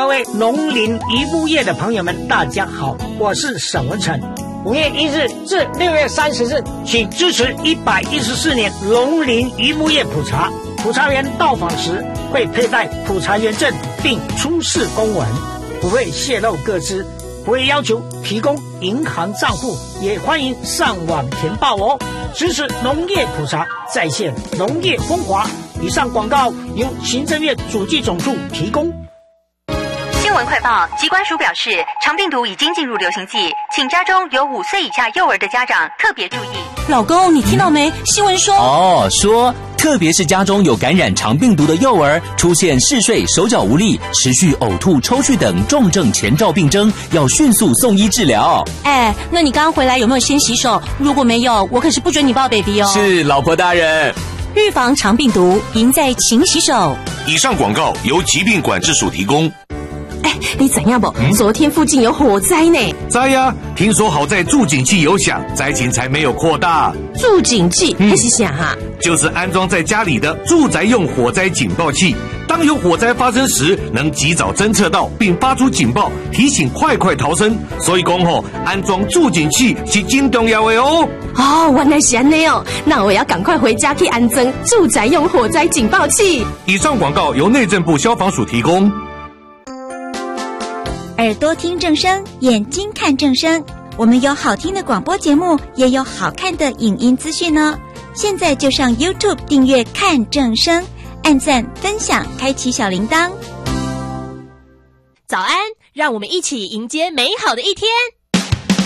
各位农林渔牧业的朋友们，大家好，我是沈文成。5月1日至6月30日，请支持114年农林渔牧业普查。普查员到访时会佩戴普查员证，并出示公文，不会泄露个资，不会要求提供银行账户，也欢迎上网填报哦。支持农业普查，再现农业风华。以上广告由行政院主计总处提供。 新闻快报，疾管署表示，肠病毒已经进入流行季，请家中有5岁以下幼儿的家长特别注意。 老公，你听到没？新闻说特别是家中有感染肠病毒的幼儿，出现嗜睡、手脚无力、持续呕吐、抽搐等重症前兆病征，要迅速送医治疗。 那你刚刚回来有没有先洗手？如果没有，我可是不准你抱 baby 哦。 是，老婆大人。 预防肠病毒，赢在勤洗手。 以上广告由疾病管制署提供。 你怎样不？昨天附近有火灾呢。 灾呀！听说好在住警器有响，灾情才没有扩大。 住警器还是啥哈？ 就是安装在家里的住宅用火灾警报器，当有火灾发生时，能及早侦测到并发出警报，提醒快逃生。所以讲安装住警器是真重要的哦。 原来是这样哦，那我要赶快回家去安装住宅用火灾警报器。 以上广告由内政部消防署提供。 耳朵听正声，眼睛看正声。我们有好听的广播节目，也有好看的影音资讯哦。现在就上 YouTube 订阅看正声，按赞、分享，开启小铃铛。 早安，让我们一起迎接美好的一天。